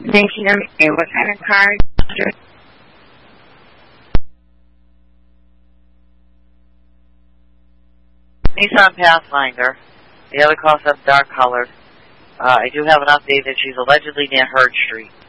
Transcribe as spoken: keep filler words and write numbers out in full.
Thank you. What kind of car? Nissan Pathfinder. The other car's up dark colored. Uh, I do have an update that she's allegedly near Hurd Street.